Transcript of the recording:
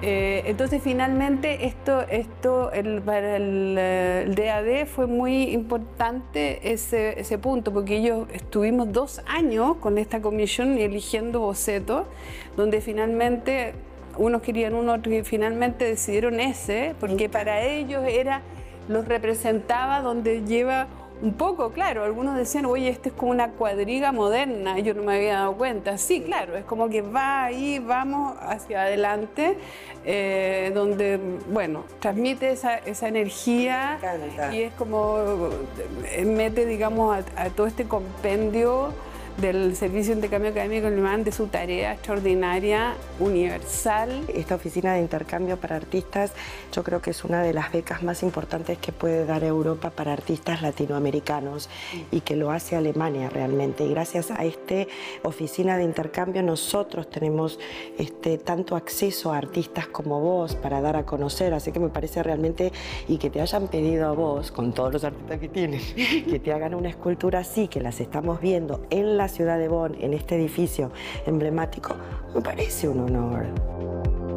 Entonces finalmente para el DAD fue muy importante ese punto, porque ellos estuvimos 2 años con esta comisión eligiendo bocetos, donde finalmente unos querían uno, otros y finalmente decidieron ese, porque para ellos los representaba donde lleva un poco, claro, algunos decían, oye, esto es como una cuadriga moderna, yo no me había dado cuenta. Sí, claro, es como que va ahí, vamos hacia adelante, donde, bueno, transmite esa energía y es como, mete, digamos, a todo este compendio del Servicio de Intercambio Académico Alemán de su tarea extraordinaria, universal. Esta oficina de intercambio para artistas yo creo que es una de las becas más importantes que puede dar Europa para artistas latinoamericanos y que lo hace Alemania realmente. Y gracias a esta oficina de intercambio nosotros tenemos tanto acceso a artistas como vos para dar a conocer, así que me parece realmente, y que te hayan pedido a vos, con todos los artistas que tienen, que te hagan una escultura así, que las estamos viendo en la ciudad de Bonn, en este edificio emblemático, me parece un honor.